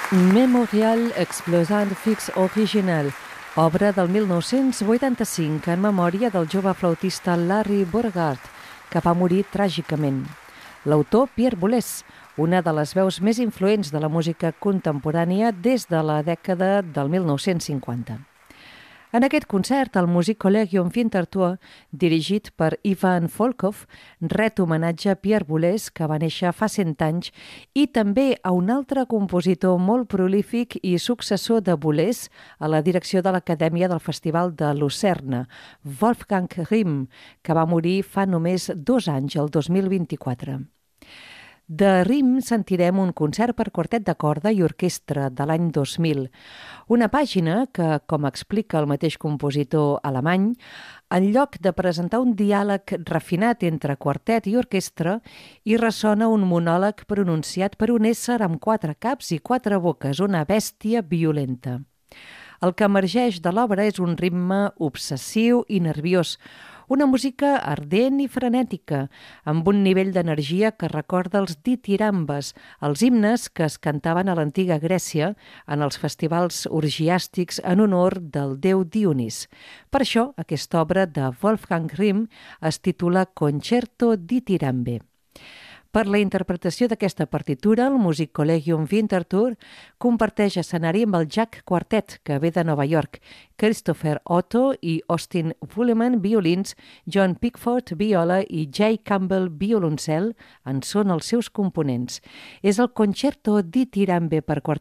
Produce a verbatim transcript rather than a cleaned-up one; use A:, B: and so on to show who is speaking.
A: Memorial Explosant Fix Original, obra del mil nou-cents vuitanta-cinc en memòria del jove flautista Larry Beauregard, que va morir tràgicament. L'autor, Pierre Boulez, una de les veus més influents de la música contemporània des de la dècada del mil nou-cents cinquanta. En aquest concert, el músic Collegium Winterthur, dirigit per Ivan Volkov, ret homenatge a Pierre Boulez, que va néixer fa cent anys, i també a un altre compositor molt prolífic i successor de Boulez a la direcció de l'Acadèmia del Festival de Lucerna, Wolfgang Rihm, que va morir fa només dos anys, el dos mil vint-i-quatre. De Rihm sentirem un concert per quartet de corda i orquestra de l'any dos mil, una pàgina que, com explica el mateix compositor alemany, en lloc de presentar un diàleg refinat entre quartet i orquestra, hi ressona un monòleg pronunciat per un ésser amb quatre caps i quatre boques, una bèstia violenta. El que emergeix de l'obra és un ritme obsessiu i nerviós, una música ardent i frenètica, amb un nivell d'energia que recorda els ditirambes, els himnes que es cantaven a l'antiga Grècia en els festivals orgiàstics en honor del déu Dionís. Per això, aquesta obra de Wolfgang Rihm es titula Concerto Ditirambe. Per la interpretació d'aquesta partitura, el músic Collegium Winterthur comparteix escenari amb el Jack Quartet, que ve de Nova York, Christopher Otto i Austin Wooleman, violins, John Pickford, viola i Jay Campbell, violoncel, en són els seus components. És el Concerto Ditirambe per quartet